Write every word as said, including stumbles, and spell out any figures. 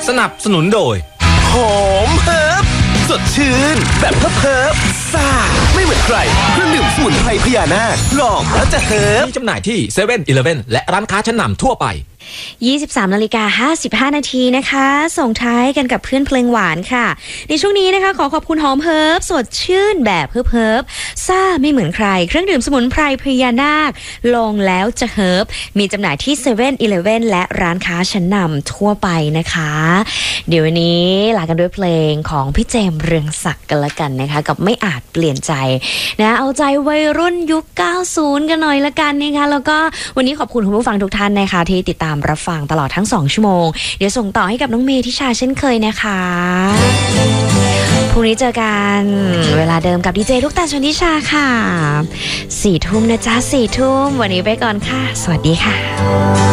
สนับสนุนโดยหอมเฮิร์บสดชื่นแบบเฮิร์บซ่าไม่เหมือนใครเครื่องดื่มสมุนไพรพญานาคลองแล้วจะเฮิร์บมีจำหน่ายที่เซเว่นอีเลฟเว่นและร้านค้าชั้นนำทั่วไปยี่สิบสามนาฬิกาห้าสิบห้านาทีนะคะส่งท้ายกันกับเพื่อนเพลงหวานค่ะในช่วงนี้นะคะขอขอบคุณหอมเฮิร์บสดชื่นแบบเฮิร์บเฮิร์บซ่าไม่เหมือนใครเครื่องดื่มสมุนไพรพญานาคลงแล้วจะเฮิร์บมีจำหน่ายที่เซเว่นอีเลฟเว่นและร้านค้าชั้นนำทั่วไปนะคะเดี๋ยววันนี้ลากันด้วยเพลงของพี่เจมส์เรืองศักดิ์กันละกันนะคะกับไม่อาจเปลี่ยนใจนะเอาใจวัยรุ่นยุคเก้าสิบกันหน่อยละกันนะคะแล้วก็วันนี้ขอบคุณคุณผู้ฟังทุกท่านนะคะที่ติดตามรับฟังตลอดทั้งสองชั่วโมงเดี๋ยวส่งต่อให้กับน้องเมย์ทิชาเช่นเคยนะคะพรุ่งนี้เจอกันเวลาเดิมกับดีเจลูกตาชนทิชาค่ะสี่ทุ่มนะจ๊ะสี่ทุ่มวันนี้ไปก่อนค่ะสวัสดีค่ะ